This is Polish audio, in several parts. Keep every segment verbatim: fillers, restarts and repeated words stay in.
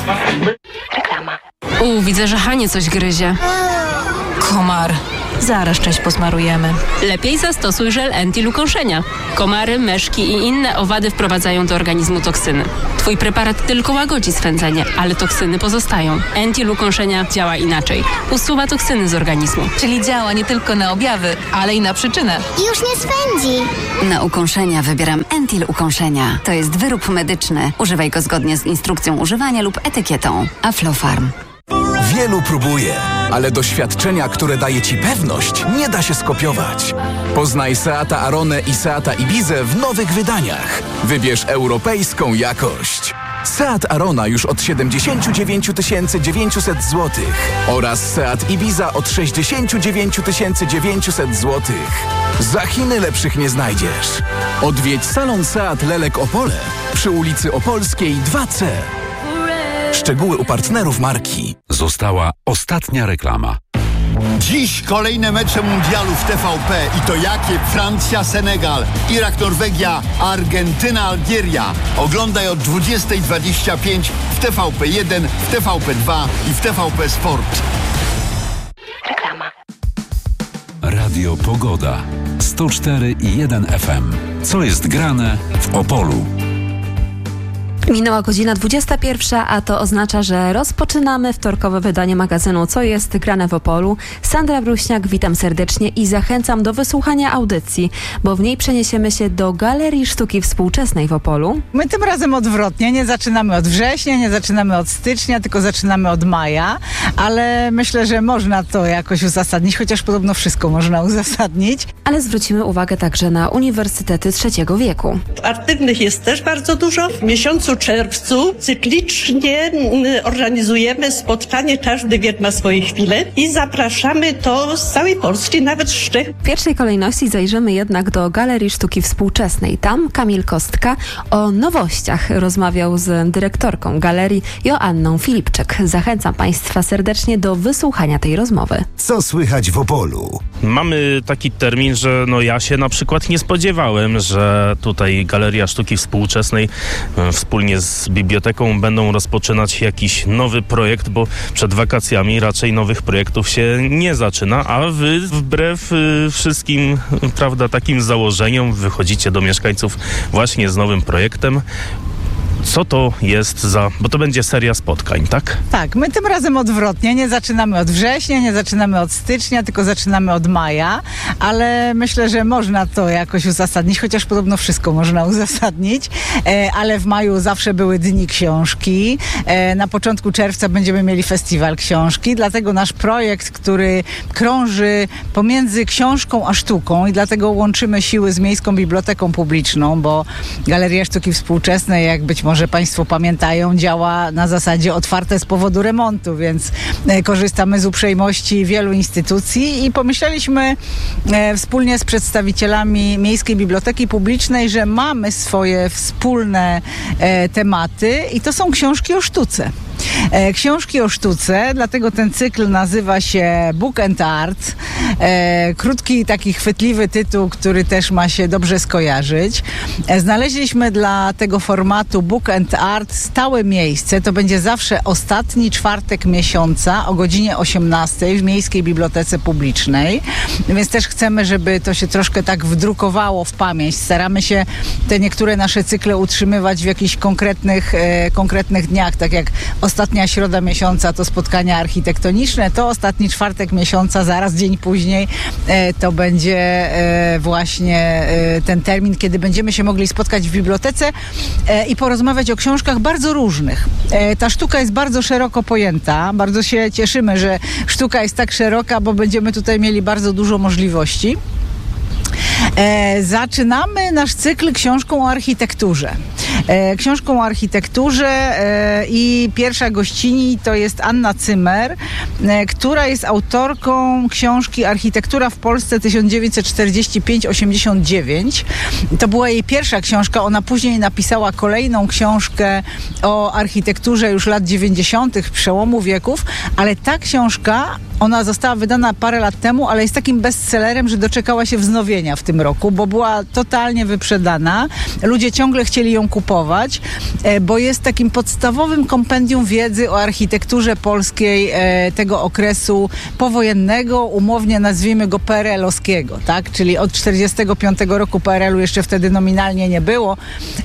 Reklama. U, widzę, że Hanie coś gryzie. Komar. Zaraz część posmarujemy. Lepiej zastosuj żel Entil ukąszenia. Komary, meszki i inne owady wprowadzają do organizmu toksyny. Twój preparat tylko łagodzi swędzenie, ale toksyny pozostają. Entil ukąszenia działa inaczej. Usuwa toksyny z organizmu. Czyli działa nie tylko na objawy, ale i na przyczynę. Już nie swędzi. Na ukąszenia wybieram Entil ukąszenia. To jest wyrób medyczny. Używaj go zgodnie z instrukcją używania lub etykietą. Aflofarm. Wielu próbuje, ale doświadczenia, które daje Ci pewność, nie da się skopiować. Poznaj Seata Aronę i Seata Ibizę w nowych wydaniach. Wybierz europejską jakość. Seat Arona już od siedemdziesiąt dziewięć tysięcy dziewięćset złotych oraz Seat Ibiza od sześćdziesiąt dziewięć tysięcy dziewięćset złotych. Za Chiny lepszych nie znajdziesz. Odwiedź salon Seat Lelek Opole przy ulicy Opolskiej dwa C. Szczegóły u partnerów marki. Została ostatnia reklama. Dziś kolejne mecze mundialu w T V P i to jakie? Francja, Senegal, Irak, Norwegia, Argentyna, Algieria. Oglądaj od dwudziestej dwadzieścia pięć w T V P jeden, w T V P dwa i w T V P Sport. Reklama. Radio Pogoda. sto cztery i jeden F M. Co jest grane w Opolu? Minęła godzina dwudziesta pierwsza, a to oznacza, że rozpoczynamy wtorkowe wydanie magazynu Co jest grane w Opolu. Sandra Bruśniak, witam serdecznie i zachęcam do wysłuchania audycji, bo w niej przeniesiemy się do Galerii Sztuki Współczesnej w Opolu. My tym razem odwrotnie, nie zaczynamy od września, nie zaczynamy od stycznia, tylko zaczynamy od maja, ale myślę, że można to jakoś uzasadnić, chociaż podobno wszystko można uzasadnić. Ale zwrócimy uwagę także na uniwersytety trzeciego wieku. Aktywnych jest też bardzo dużo. W miesiącu czerwcu cyklicznie organizujemy spotkanie Każdy wiek ma swoje chwile i zapraszamy to z całej Polski, nawet z Czech. W pierwszej kolejności zajrzymy jednak do Galerii Sztuki Współczesnej. Tam Kamil Kostka o nowościach rozmawiał z dyrektorką galerii Joanną Filipczyk. Zachęcam Państwa serdecznie do wysłuchania tej rozmowy. Co słychać w Opolu? Mamy taki termin, że no ja się na przykład nie spodziewałem, że tutaj Galeria Sztuki Współczesnej wspólnie z biblioteką będą rozpoczynać jakiś nowy projekt, bo przed wakacjami raczej nowych projektów się nie zaczyna, a wy wbrew y, wszystkim, prawda, takim założeniom wychodzicie do mieszkańców właśnie z nowym projektem. Co to jest za... Bo to będzie seria spotkań, tak? Tak, my tym razem odwrotnie. Nie zaczynamy od września, nie zaczynamy od stycznia, tylko zaczynamy od maja, ale myślę, że można to jakoś uzasadnić, chociaż podobno wszystko można uzasadnić, e, ale w maju zawsze były Dni Książki. E, na początku czerwca będziemy mieli Festiwal Książki, dlatego nasz projekt, który krąży pomiędzy książką a sztuką i dlatego łączymy siły z Miejską Biblioteką Publiczną, bo Galeria Sztuki Współczesnej, jak być może Państwo pamiętają, działa na zasadzie otwarte z powodu remontu, więc e, korzystamy z uprzejmości wielu instytucji i pomyśleliśmy e, wspólnie z przedstawicielami Miejskiej Biblioteki Publicznej, że mamy swoje wspólne e, tematy i to są książki o sztuce. E, książki o sztuce, dlatego ten cykl nazywa się Book and Art. E, krótki, taki chwytliwy tytuł, który też ma się dobrze skojarzyć. E, znaleźliśmy dla tego formatu Book and Art stałe miejsce. To będzie zawsze ostatni czwartek miesiąca o godzinie osiemnastej w Miejskiej Bibliotece Publicznej. Więc też chcemy, żeby to się troszkę tak wdrukowało w pamięć. Staramy się te niektóre nasze cykle utrzymywać w jakichś konkretnych, e, konkretnych dniach, tak jak ostatnia środa miesiąca to spotkania architektoniczne, to ostatni czwartek miesiąca, zaraz dzień później e, to będzie e, właśnie e, ten termin, kiedy będziemy się mogli spotkać w bibliotece e, i porozmawiać o książkach bardzo różnych. E, ta sztuka jest bardzo szeroko pojęta, bardzo się cieszymy, że sztuka jest tak szeroka, bo będziemy tutaj mieli bardzo dużo możliwości. E, zaczynamy nasz cykl książką o architekturze. E, książką o architekturze e, i pierwsza gościni to jest Anna Cymer, e, która jest autorką książki Architektura w Polsce tysiąc dziewięćset czterdziesty piąty do osiemdziesiątego dziewiątego. To była jej pierwsza książka. Ona później napisała kolejną książkę o architekturze już lat dziewięćdziesiątych, przełomu wieków, ale ta książka Ona została wydana parę lat temu, ale jest takim bestsellerem, że doczekała się wznowienia w tym roku, bo była totalnie wyprzedana. Ludzie ciągle chcieli ją kupować, bo jest takim podstawowym kompendium wiedzy o architekturze polskiej tego okresu powojennego, umownie nazwijmy go P R L-owskiego, tak? Czyli od czterdziestego piątego roku P R L-u jeszcze wtedy nominalnie nie było.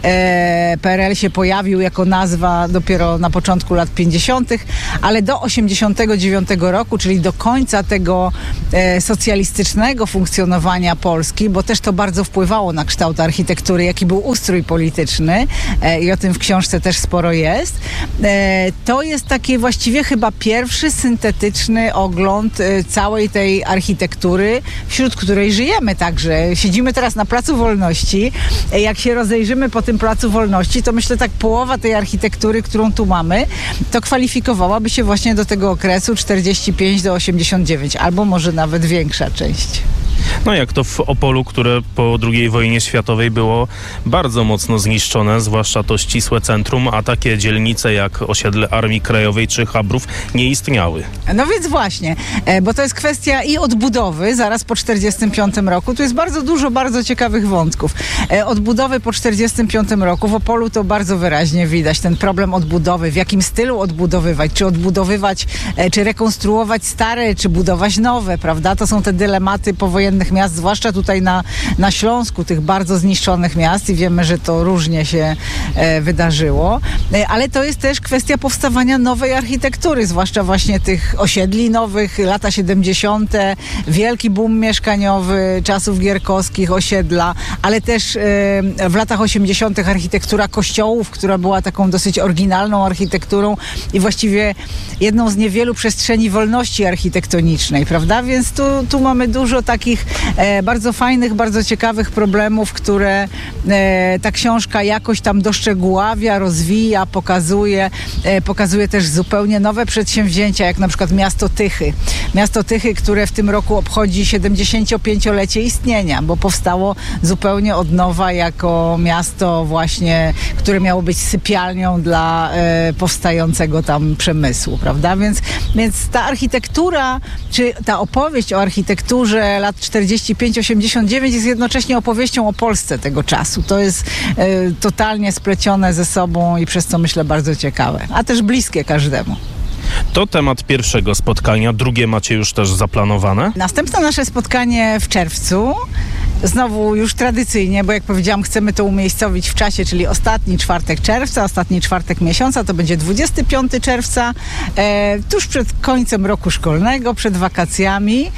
P R L się pojawił jako nazwa dopiero na początku lat pięćdziesiątych, ale do osiemdziesiątego dziewiątego roku, czyli do końca tego e, socjalistycznego funkcjonowania Polski, bo też to bardzo wpływało na kształt architektury, jaki był ustrój polityczny e, i o tym w książce też sporo jest. E, to jest taki właściwie chyba pierwszy syntetyczny ogląd e, całej tej architektury, wśród której żyjemy także. Siedzimy teraz na Placu Wolności. E, jak się rozejrzymy po tym Placu Wolności, to myślę tak połowa tej architektury, którą tu mamy, to kwalifikowałaby się właśnie do tego okresu czterdzieści pięć do osiemdziesiąt dziewięć, albo może nawet większa część. No jak to w Opolu, które po drugiej wojnie światowej było bardzo mocno zniszczone, zwłaszcza to ścisłe centrum, a takie dzielnice jak osiedle Armii Krajowej czy Chabrów nie istniały. No więc właśnie, bo to jest kwestia i odbudowy zaraz po czterdziestym piątym roku. Tu jest bardzo dużo bardzo ciekawych wątków. Odbudowy po czterdziestym piątym roku w Opolu to bardzo wyraźnie widać ten problem odbudowy, w jakim stylu odbudowywać, czy odbudowywać, czy rekonstruować stare, czy budować nowe, prawda? To są te dylematy powojennych miast, zwłaszcza tutaj na, na Śląsku, tych bardzo zniszczonych miast i wiemy, że to różnie się e, wydarzyło, e, ale to jest też kwestia powstawania nowej architektury, zwłaszcza właśnie tych osiedli nowych, lata siedemdziesiąte, wielki boom mieszkaniowy czasów gierkowskich, osiedla, ale też e, w latach osiemdziesiątych architektura kościołów, która była taką dosyć oryginalną architekturą i właściwie jedną z niewielu przestrzeni wolności architektonicznej, prawda? Więc tu, tu mamy dużo takich e, bardzo fajnych, bardzo ciekawych problemów, które e, ta książka jakoś tam doszczegóławia, rozwija, pokazuje. E, pokazuje też zupełnie nowe przedsięwzięcia, jak na przykład Miasto Tychy. Miasto Tychy, które w tym roku obchodzi siedemdziesięciopięciolecie istnienia, bo powstało zupełnie od nowa jako miasto właśnie, które miało być sypialnią dla e, powstającego tam przemysłu, prawda? Więc, więc ta architektura, czy ta opowieść o architekturze lat czterdzieści pięć osiemdziesiąt dziewięć jest jednocześnie opowieścią o Polsce tego czasu. To jest e, totalnie splecione ze sobą i przez co myślę bardzo ciekawe, a też bliskie każdemu. To temat pierwszego spotkania. Drugie macie już też zaplanowane? Następne nasze spotkanie w czerwcu. Znowu już tradycyjnie, bo jak powiedziałam, chcemy to umiejscowić w czasie, czyli ostatni czwartek czerwca, ostatni czwartek miesiąca, to będzie dwudziestego piątego czerwca, e, tuż przed końcem roku szkolnego, przed wakacjami,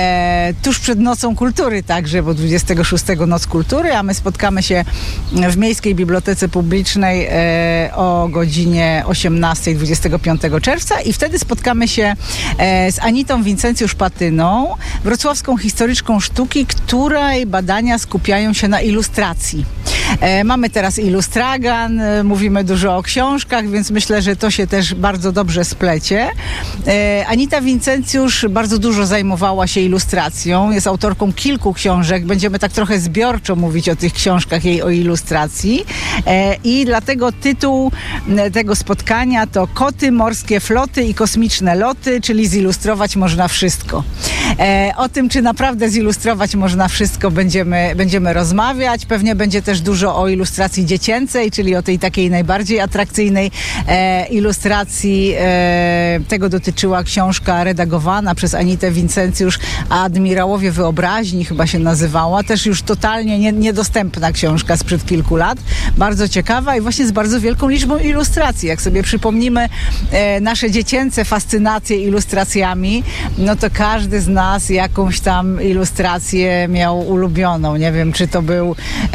e, tuż przed Nocą Kultury także, bo dwudziestego szóstego Noc Kultury, a my spotkamy się w Miejskiej Bibliotece Publicznej e, o godzinie osiemnastej dwudziestego piątego czerwca i wtedy spotkamy się e, z Anitą Wincentjusz-Patyną, wrocławską historyczką sztuki, której badania skupiają się na ilustracji. E, mamy teraz Ilustragan, e, mówimy dużo o książkach, więc myślę, że to się też bardzo dobrze splecie. E, Anita Wincentjusz bardzo dużo zajmowała się ilustracją, jest autorką kilku książek, będziemy tak trochę zbiorczo mówić o tych książkach jej o ilustracji e, i dlatego tytuł tego spotkania to Koty, morskie floty i kosmiczne loty, czyli zilustrować można wszystko. E, o tym, czy naprawdę zilustrować można wszystko, będziemy, będziemy rozmawiać. Pewnie będzie też dużo o ilustracji dziecięcej, czyli o tej takiej najbardziej atrakcyjnej e, ilustracji. E, tego dotyczyła książka redagowana przez Anitę Wincentjusz, Admirałowie Wyobraźni chyba się nazywała. Też już totalnie nie, niedostępna książka sprzed kilku lat. Bardzo ciekawa i właśnie z bardzo wielką liczbą ilustracji. Jak sobie przypomnimy e, nasze dziecięce fascynacje ilustracjami, no to każdy z nas jakąś tam ilustrację miał ulubioną. Nie wiem, czy to był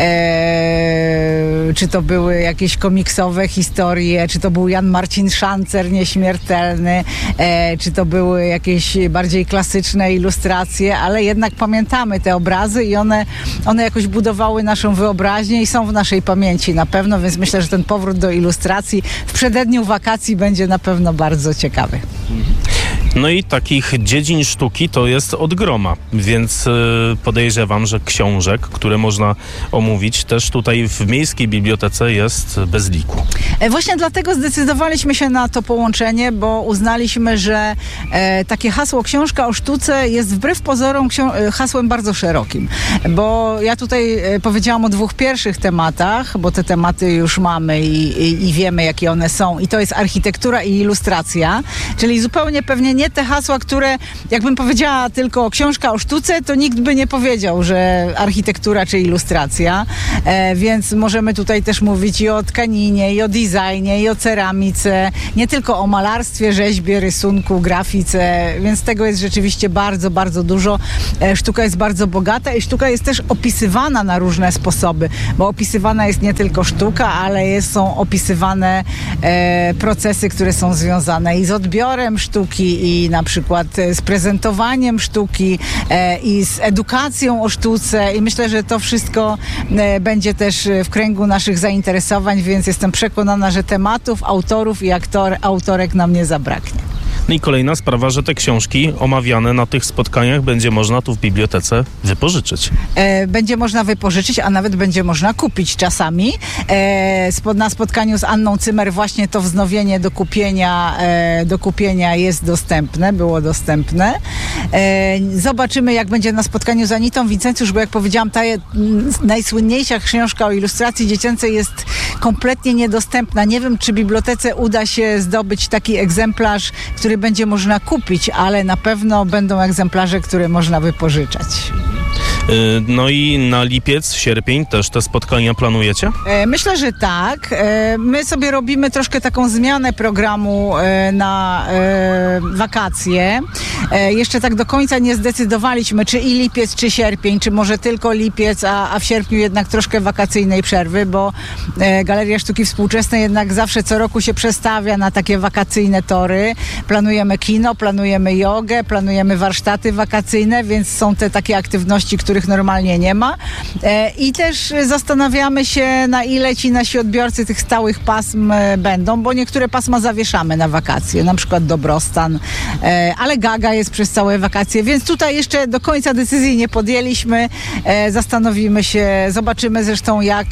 e, czy to były jakieś komiksowe historie, czy to był Jan Marcin Szancer nieśmiertelny, e, czy to były jakieś bardziej klasyczne ilustracje, ale jednak pamiętamy te obrazy i one, one jakoś budowały naszą wyobraźnię i są w naszej pamięci na pewno, więc myślę, że ten powrót do ilustracji w przededniu wakacji będzie na pewno bardzo ciekawy. No i takich dziedzin sztuki to jest od groma, więc podejrzewam, że książek, które można omówić, też tutaj w Miejskiej Bibliotece jest bez liku. Właśnie dlatego zdecydowaliśmy się na to połączenie, bo uznaliśmy, że e, takie hasło książka o sztuce jest wbrew pozorom ksią- hasłem bardzo szerokim. Bo ja tutaj e, powiedziałam o dwóch pierwszych tematach, bo te tematy już mamy i, i, i wiemy, jakie one są. I to jest architektura i ilustracja, czyli zupełnie pewnie nie te hasła, które jakbym powiedziała tylko książka o sztuce, to nikt by nie powiedział, że architektura czy ilustracja. E, więc możemy tutaj też mówić i o tkaninie, i o designie, i o ceramice, nie tylko o malarstwie, rzeźbie, rysunku, grafice, więc tego jest rzeczywiście bardzo, bardzo dużo. E, sztuka jest bardzo bogata i sztuka jest też opisywana na różne sposoby, bo opisywana jest nie tylko sztuka, ale jest, są opisywane e, procesy, które są związane i z odbiorem sztuki, i na przykład z prezentowaniem sztuki, e, i z edukacją o sztuce, i myślę, że to wszystko e, będzie też w kręgu naszych zainteresowań, więc jestem przekonana, że tematów, autorów i aktor, autorek nam nie zabraknie. No i kolejna sprawa, że te książki omawiane na tych spotkaniach będzie można tu w bibliotece wypożyczyć. E, będzie można wypożyczyć, a nawet będzie można kupić czasami. E, spod, na spotkaniu z Anną Cymer właśnie to wznowienie do kupienia, e, do kupienia jest dostępne, było dostępne. E, zobaczymy, jak będzie na spotkaniu z Anitą Wincencjusz, bo jak powiedziałam, ta je, najsłynniejsza książka o ilustracji dziecięcej jest kompletnie niedostępna. Nie wiem, czy bibliotece uda się zdobyć taki egzemplarz, który będzie można kupić, ale na pewno będą egzemplarze, które można wypożyczać. No i na lipiec, sierpień też te spotkania planujecie? Myślę, że tak. My sobie robimy troszkę taką zmianę programu na wakacje. Jeszcze tak do końca nie zdecydowaliśmy, czy i lipiec, czy sierpień, czy może tylko lipiec, a, a w sierpniu jednak troszkę wakacyjnej przerwy, bo Galeria Sztuki Współczesnej jednak zawsze co roku się przestawia na takie wakacyjne tory. Planujemy kino, planujemy jogę, planujemy warsztaty wakacyjne, więc są te takie aktywności, których normalnie nie ma. I też zastanawiamy się, na ile ci nasi odbiorcy tych stałych pasm będą, bo niektóre pasma zawieszamy na wakacje, na przykład Dobrostan, ale Gaga jest przez całe wakacje, więc tutaj jeszcze do końca decyzji nie podjęliśmy. Zastanowimy się, zobaczymy zresztą, jak,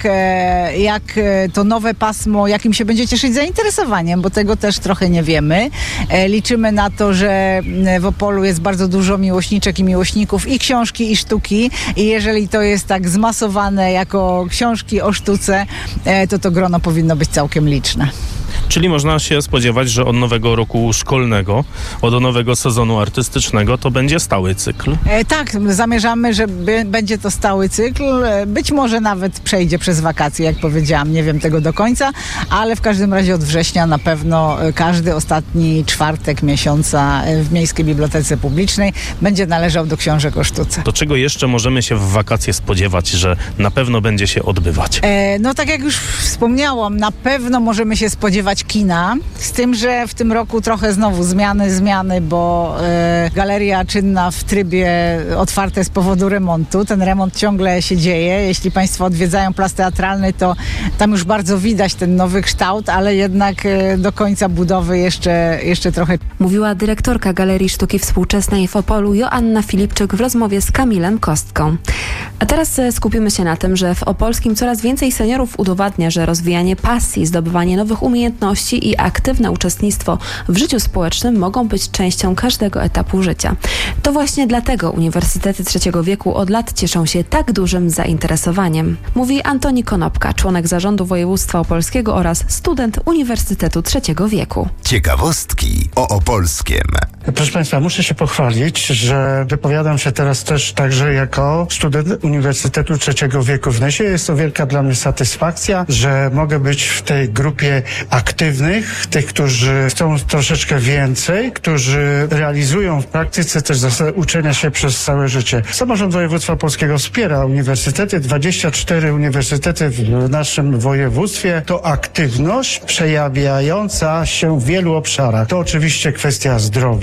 jak to nowe pasmo, jakim się będzie cieszyć zainteresowaniem, bo tego też trochę nie wiemy. Liczymy na to, że w Opolu jest bardzo dużo miłośniczek i miłośników i książki, i sztuki, i jeżeli to jest tak zmasowane jako książki o sztuce, to to grono powinno być całkiem liczne. Czyli można się spodziewać, że od nowego roku szkolnego, od nowego sezonu artystycznego to będzie stały cykl? E, tak, zamierzamy, że b- będzie to stały cykl. Być może nawet przejdzie przez wakacje, jak powiedziałam, nie wiem tego do końca, ale w każdym razie od września na pewno każdy ostatni czwartek miesiąca w Miejskiej Bibliotece Publicznej będzie należał do książek o sztuce. Do czego jeszcze możemy się w wakacje spodziewać, że na pewno będzie się odbywać? E, no tak jak już wspomniałam, na pewno możemy się spodziewać kina, z tym, że w tym roku trochę znowu zmiany, zmiany, bo e, galeria czynna w trybie otwarte z powodu remontu. Ten remont ciągle się dzieje. Jeśli Państwo odwiedzają Plac Teatralny, to tam już bardzo widać ten nowy kształt, ale jednak e, do końca budowy jeszcze, jeszcze trochę. Mówiła dyrektorka Galerii Sztuki Współczesnej w Opolu Joanna Filipczyk w rozmowie z Kamilem Kostką. A teraz skupimy się na tym, że w Opolskim coraz więcej seniorów udowadnia, że rozwijanie pasji, zdobywanie nowych umiejętności i aktywne uczestnictwo w życiu społecznym mogą być częścią każdego etapu życia. To właśnie dlatego Uniwersytety Trzeciego Wieku od lat cieszą się tak dużym zainteresowaniem. Mówi Antoni Konopka, członek Zarządu Województwa Opolskiego oraz student Uniwersytetu Trzeciego Wieku. Ciekawostki o Opolskiem. Proszę Państwa, muszę się pochwalić, że wypowiadam się teraz też także jako student Uniwersytetu Trzeciego Wieku w Nysie. Jest to wielka dla mnie satysfakcja, że mogę być w tej grupie aktywnych, tych, którzy chcą troszeczkę więcej, którzy realizują w praktyce też zasadę uczenia się przez całe życie. Samorząd Województwa Opolskiego wspiera uniwersytety, dwadzieścia cztery uniwersytety w naszym województwie. To aktywność przejawiająca się w wielu obszarach. To oczywiście kwestia zdrowia,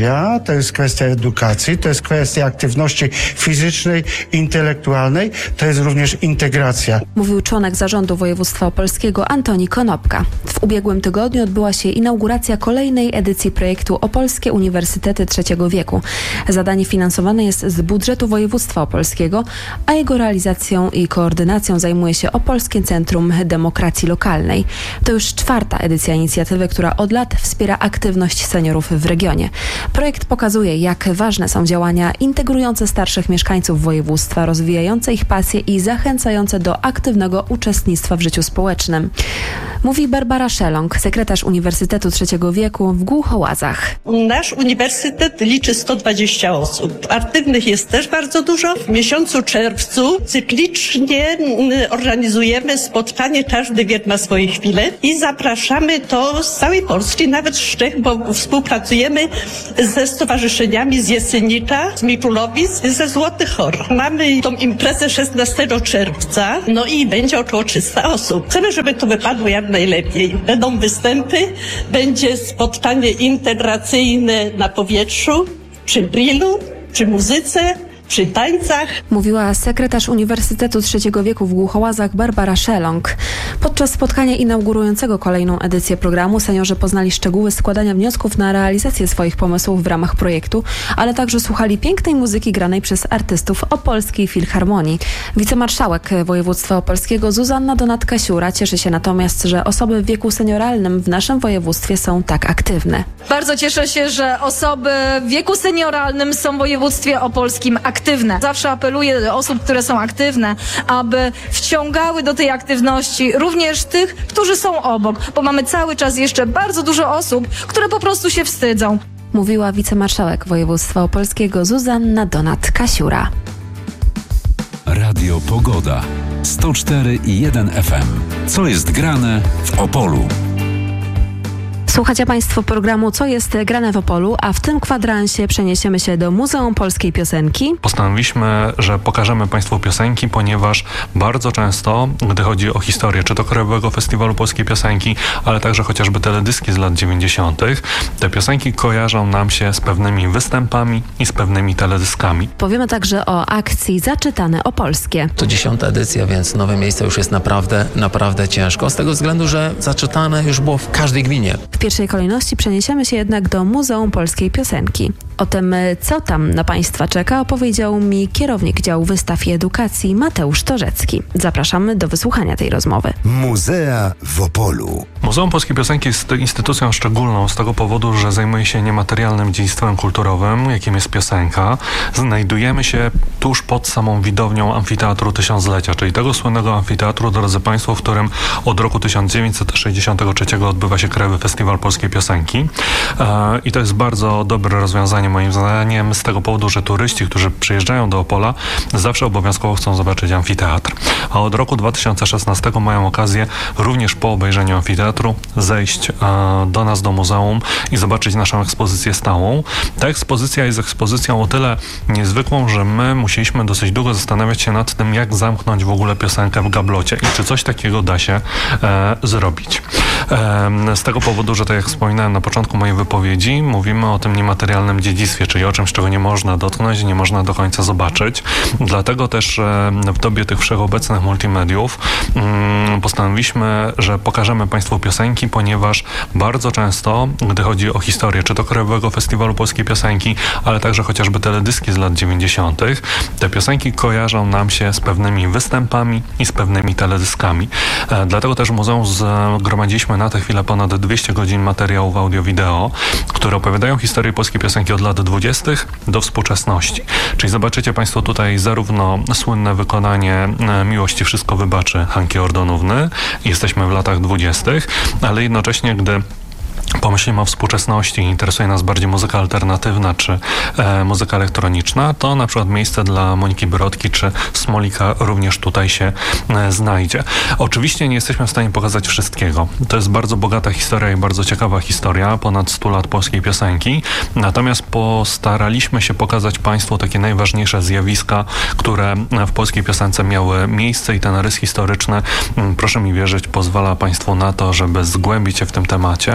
zdrowia, to jest kwestia edukacji, to jest kwestia aktywności fizycznej, intelektualnej, to jest również integracja. Mówił członek zarządu województwa opolskiego Antoni Konopka. W ubiegłym tygodniu odbyła się inauguracja kolejnej edycji projektu Opolskie Uniwersytety Trzeciego Wieku. Zadanie finansowane jest z budżetu województwa opolskiego, a jego realizacją i koordynacją zajmuje się Opolskie Centrum Demokracji Lokalnej. To już czwarta edycja inicjatywy, która od lat wspiera aktywność seniorów w regionie. Projekt pokazuje, jak ważne są działania integrujące starszych mieszkańców województwa, rozwijające ich pasje i zachęcające do aktywnego uczestnictwa w życiu społecznym. Mówi Barbara Szelong, sekretarz Uniwersytetu Trzeciego Wieku w Głuchołazach. Nasz uniwersytet liczy sto dwadzieścia osób. Aktywnych jest też bardzo dużo. W miesiącu czerwcu cyklicznie organizujemy spotkanie Każdy wiek ma swoje chwile i zapraszamy to z całej Polski, nawet z Czech, bo współpracujemy ze stowarzyszeniami z Jesenicza, z Mikulowic, ze Złotych Hor. Mamy tą imprezę szesnastego czerwca, no i będzie około trzysta osób. Chcemy, żeby to wypadło jak najlepiej. Będą występy, będzie spotkanie integracyjne na powietrzu, przy grillu, przy muzyce, przy tańcach. Mówiła sekretarz Uniwersytetu Trzeciego Wieku w Głuchołazach Barbara Szelong. Podczas spotkania inaugurującego kolejną edycję programu seniorzy poznali szczegóły składania wniosków na realizację swoich pomysłów w ramach projektu, ale także słuchali pięknej muzyki granej przez artystów Opolskiej Filharmonii. Wicemarszałek województwa opolskiego Zuzanna Donat-Kasiura cieszy się natomiast, że osoby w wieku senioralnym w naszym województwie są tak aktywne. Bardzo cieszę się, że osoby w wieku senioralnym są w województwie opolskim aktywne. Aktywne. Zawsze apeluję do osób, które są aktywne, aby wciągały do tej aktywności również tych, którzy są obok, bo mamy cały czas jeszcze bardzo dużo osób, które po prostu się wstydzą. Mówiła wicemarszałek województwa opolskiego Zuzanna Donat-Kasiura. Radio Pogoda. sto cztery i jeden F M. Co jest grane w Opolu? Słuchacie Państwo programu Co jest grane w Opolu, a w tym kwadransie przeniesiemy się do Muzeum Polskiej Piosenki. Postanowiliśmy, że pokażemy Państwu piosenki, ponieważ bardzo często, gdy chodzi o historię, czy to Krajowego Festiwalu Polskiej Piosenki, ale także chociażby teledyski z lat dziewięćdziesiątych, te piosenki kojarzą nam się z pewnymi występami i z pewnymi teledyskami. Powiemy także o akcji Zaczytane Opolskie. To dziesiąta edycja, więc nowe miejsce już jest naprawdę, naprawdę ciężko, z tego względu, że Zaczytane już było w każdej gminie. W pierwszej kolejności przeniesiemy się jednak do Muzeum Polskiej Piosenki. O tym, co tam na Państwa czeka, opowiedział mi kierownik działu wystaw i edukacji Mateusz Torzecki. Zapraszamy do wysłuchania tej rozmowy. Muzea w Opolu. Muzeum Polskiej Piosenki jest instytucją szczególną z tego powodu, że zajmuje się niematerialnym dziedzictwem kulturowym, jakim jest piosenka. Znajdujemy się tuż pod samą widownią Amfiteatru Tysiąclecia, czyli tego słynnego amfiteatru, drodzy Państwo, w którym od roku tysiąc dziewięćset sześćdziesiątego trzeciego odbywa się Krajowy Festiwal Polskiej Piosenki. E, I to jest bardzo dobre rozwiązanie moim zdaniem z tego powodu, że turyści, którzy przyjeżdżają do Opola, zawsze obowiązkowo chcą zobaczyć amfiteatr. A od roku dwa tysiące szesnastego mają okazję również po obejrzeniu amfiteatru zejść e, do nas do muzeum i zobaczyć naszą ekspozycję stałą. Ta ekspozycja jest ekspozycją o tyle niezwykłą, że my musieliśmy dosyć długo zastanawiać się nad tym, jak zamknąć w ogóle piosenkę w gablocie i czy coś takiego da się e, zrobić. E, z tego powodu, że tak jak wspominałem na początku mojej wypowiedzi, mówimy o tym niematerialnym dziedzictwie, czyli o czymś, czego nie można dotknąć, nie można do końca zobaczyć. Dlatego też e, w dobie tych wszechobecnych multimediów mm, postanowiliśmy, że pokażemy Państwu piosenki, ponieważ bardzo często, gdy chodzi o historię, czy to Krajowego Festiwalu Polskiej Piosenki, ale także chociażby teledyski z lat dziewięćdziesiątych, te piosenki kojarzą nam się z pewnymi występami i z pewnymi teledyskami. E, dlatego też w muzeum zgromadziliśmy na tę chwilę ponad dwieście godzin materiałów audio-wideo, które opowiadają historię polskiej piosenki od lat dwudziestych do współczesności. Czyli zobaczycie Państwo tutaj zarówno słynne wykonanie Miłości wszystko wybaczy Hanki Ordonówny, jesteśmy w latach dwudziestych, ale jednocześnie, gdy pomyślimy o współczesności, interesuje nas bardziej muzyka alternatywna czy e, muzyka elektroniczna, to na przykład miejsce dla Moniki Brodki czy Smolika również tutaj się e, znajdzie. Oczywiście nie jesteśmy w stanie pokazać wszystkiego. To jest bardzo bogata historia i bardzo ciekawa historia, ponad stu lat polskiej piosenki. Natomiast postaraliśmy się pokazać Państwu takie najważniejsze zjawiska, które w polskiej piosence miały miejsce i ten rys historyczny, proszę mi wierzyć, pozwala Państwu na to, żeby zgłębić się w tym temacie.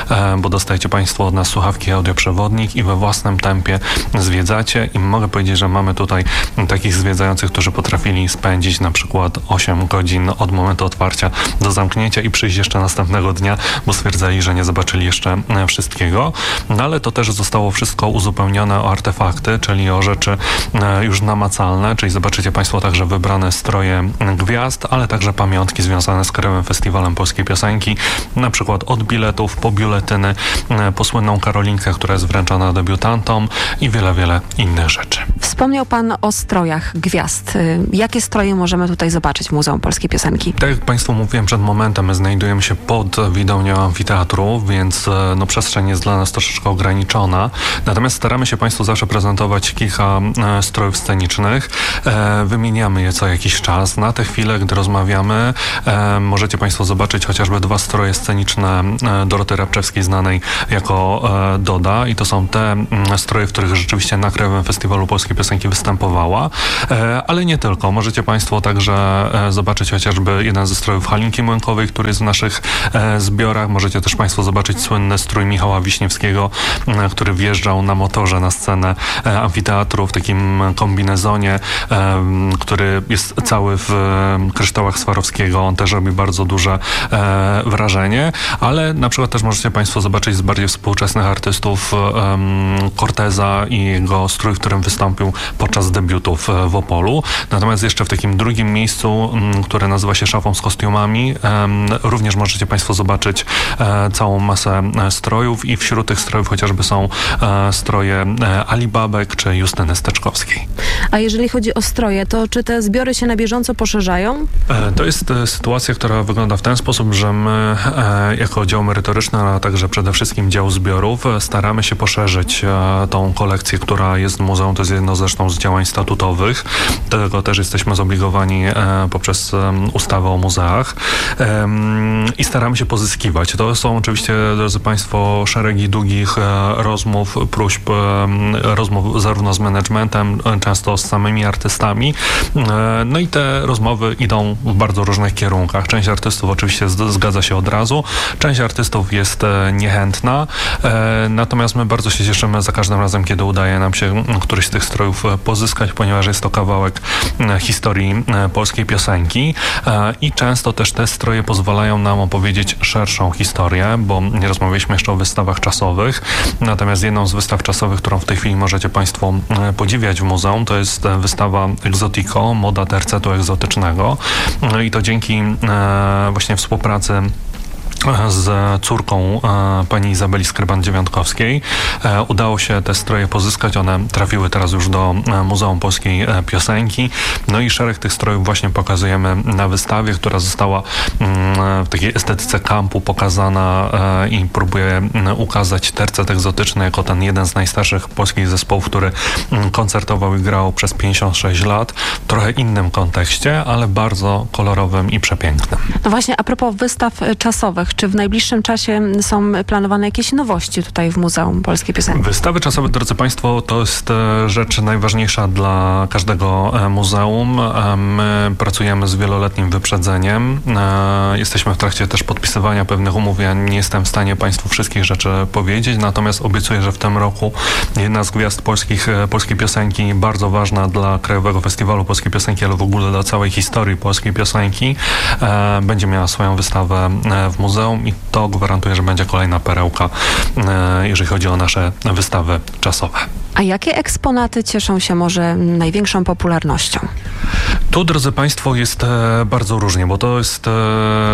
bo dostajecie Państwo od nas słuchawki audioprzewodnik i we własnym tempie zwiedzacie i mogę powiedzieć, że mamy tutaj takich zwiedzających, którzy potrafili spędzić na przykład osiem godzin od momentu otwarcia do zamknięcia i przyjść jeszcze następnego dnia, bo stwierdzali, że nie zobaczyli jeszcze wszystkiego. No ale to też zostało wszystko uzupełnione o artefakty, czyli o rzeczy już namacalne, czyli zobaczycie Państwo także wybrane stroje gwiazd, ale także pamiątki związane z Krajowym Festiwalem Polskiej Piosenki, na przykład od biletów po biuletyny, po słynną Karolinkę, która jest wręczana debiutantom i wiele, wiele innych rzeczy. Wspomniał Pan o strojach gwiazd. Jakie stroje możemy tutaj zobaczyć w Muzeum Polskiej Piosenki? Tak jak Państwu mówiłem przed momentem, my znajdujemy się pod widownią amfiteatru, więc no, przestrzeń jest dla nas troszeczkę ograniczona. Natomiast staramy się Państwu zawsze prezentować kilka e, strojów scenicznych. E, wymieniamy je co jakiś czas. Na tę chwilę, gdy rozmawiamy, e, możecie Państwo zobaczyć chociażby dwa stroje sceniczne e, Doroty Rabczewskiej, znanej jako e, Doda. I to są te m, stroje, w których rzeczywiście na Krajowym Festiwalu Polskiej Piosenki występowała. E, ale nie tylko. Możecie Państwo także e, zobaczyć chociażby jeden ze strojów Halinki Młynkowej, który jest w naszych e, zbiorach. Możecie też Państwo zobaczyć słynny strój Michała Wiśniewskiego, e, który wjeżdżał na motorze na scenę e, amfiteatru w takim kombinezonie, e, który jest cały w e, kryształach Swarowskiego. On też robi bardzo duże e, wrażenie, ale na przykład też możecie Państwo zobaczyć z bardziej współczesnych artystów e, Corteza i jego strój, w którym wystąpił podczas debiutów w Opolu. Natomiast jeszcze w takim drugim miejscu, m, które nazywa się Szafą z kostiumami, e, również możecie Państwo zobaczyć e, całą masę e, strojów i wśród tych strojów chociażby są e, stroje e, Ali Babek czy Justyny Steczkowskiej. A jeżeli chodzi o stroje, to czy te zbiory się na bieżąco poszerzają? E, to jest e, sytuacja, która wygląda w ten sposób, że my e, jako dział merytoryczny, a także przede wszystkim dział zbiorów e, staramy się poszerzyć e, tą kolekcję, która jest w muzeum. To jest jedno zresztą z działań statutowych. Do tego też jesteśmy zobligowani e, poprzez e, ustawę o muzeach e, i staramy się pozyskiwać. To są oczywiście, drodzy Państwo, szeregi długich e, rozmów, próśb, e, rozmów zarówno z managementem, e, często z samymi artystami. E, no i te rozmowy idą w bardzo różnych kierunkach. Część artystów oczywiście z, zgadza się od razu, część artystów jest e, niechętna, e, natomiast my bardzo się cieszymy za każdym razem, kiedy udaje nam się któryś z tych strojów pozyskać, ponieważ jest to kawałek e, historii e, polskiej piosenki e, i często też te stroje pozwalają nam opowiedzieć szerszą historię, bo nie rozmawialiśmy jeszcze o wystawach czasowych, natomiast jedną z wystaw czasowych, którą w tej chwili możecie Państwo e, podziwiać w muzeum, to jest e, wystawa Exotico, moda tercetu egzotycznego. No i to dzięki e, właśnie współpracy z córką e, pani Izabeli Skryban-Dziewiątkowskiej. E, udało się te stroje pozyskać. One trafiły teraz już do e, Muzeum Polskiej e, Piosenki. No i szereg tych strojów właśnie pokazujemy na wystawie, która została mm, w takiej estetyce kampu pokazana e, i próbuje m, ukazać tercet egzotyczny jako ten jeden z najstarszych polskich zespołów, który m, koncertował i grał przez pięćdziesiąt sześć lat. W trochę innym kontekście, ale bardzo kolorowym i przepięknym. No właśnie, a propos wystaw czasowych, czy w najbliższym czasie są planowane jakieś nowości tutaj w Muzeum Polskiej Piosenki? Wystawy czasowe, drodzy Państwo, to jest rzecz najważniejsza dla każdego muzeum. My pracujemy z wieloletnim wyprzedzeniem. Jesteśmy w trakcie też podpisywania pewnych umów. Ja nie jestem w stanie Państwu wszystkich rzeczy powiedzieć, natomiast obiecuję, że w tym roku jedna z gwiazd polskich, polskiej piosenki, bardzo ważna dla Krajowego Festiwalu Polskiej Piosenki, ale w ogóle dla całej historii polskiej piosenki, będzie miała swoją wystawę w muzeum i to gwarantuje, że będzie kolejna perełka, jeżeli chodzi o nasze wystawy czasowe. A jakie eksponaty cieszą się może największą popularnością? Tu, drodzy Państwo, jest e, bardzo różnie, bo to jest e,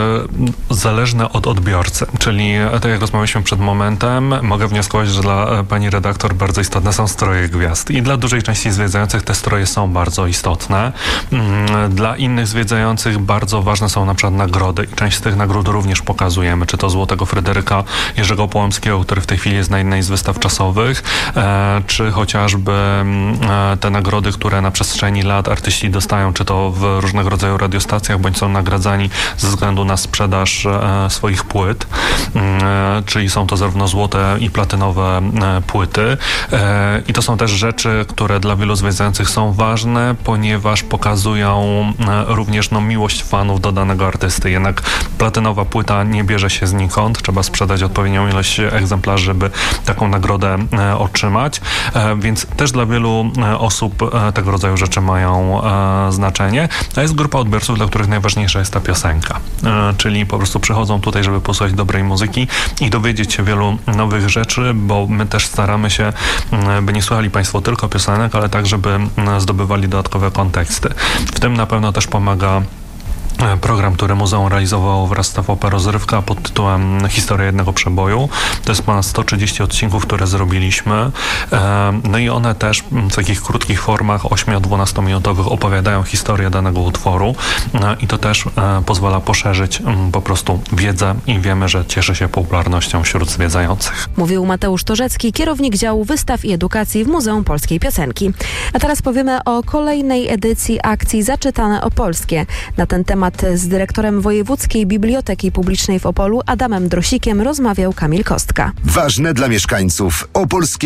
zależne od odbiorcy. Czyli, tak jak rozmawialiśmy przed momentem, mogę wnioskować, że dla e, pani redaktor bardzo istotne są stroje gwiazd. I dla dużej części zwiedzających te stroje są bardzo istotne. Mm, dla innych zwiedzających bardzo ważne są na przykład nagrody. I część z tych nagród również pokazujemy. Czy to Złotego Fryderyka Jerzego Połomskiego, który w tej chwili jest na jednej z wystaw czasowych, e, czy chociażby e, te nagrody, które na przestrzeni lat artyści dostają, czy to w różnego rodzaju radiostacjach, bądź są nagradzani ze względu na sprzedaż e, swoich płyt, e, czyli są to zarówno złote i platynowe e, płyty. E, I to są też rzeczy, które dla wielu zwiedzających są ważne, ponieważ pokazują e, również no, miłość fanów do danego artysty. Jednak platynowa płyta nie bierze się znikąd, trzeba sprzedać odpowiednią ilość egzemplarzy, żeby taką nagrodę e, otrzymać, e, więc też dla wielu e, osób e, tego rodzaju rzeczy mają e, znaczenie. To jest grupa odbiorców, dla których najważniejsza jest ta piosenka, e, czyli po prostu przychodzą tutaj, żeby posłuchać dobrej muzyki i dowiedzieć się wielu nowych rzeczy, bo my też staramy się, e, by nie słuchali Państwo tylko piosenek, ale tak, żeby e, zdobywali dodatkowe konteksty. W tym na pewno też pomaga program, który muzeum realizowało wraz z T V P Rozrywka pod tytułem Historia jednego przeboju. To jest ponad sto trzydzieści odcinków, które zrobiliśmy. No i one też w takich krótkich formach osiem-dwunastominutowych opowiadają historię danego utworu i to też pozwala poszerzyć po prostu wiedzę i wiemy, że cieszy się popularnością wśród zwiedzających. Mówił Mateusz Torzecki, kierownik działu wystaw i edukacji w Muzeum Polskiej Piosenki. A teraz powiemy o kolejnej edycji akcji Zaczytane Opolskie. Na ten temat z dyrektorem Wojewódzkiej Biblioteki Publicznej w Opolu Adamem Drosikiem rozmawiał Kamil Kostka. Ważne dla mieszkańców opolskiego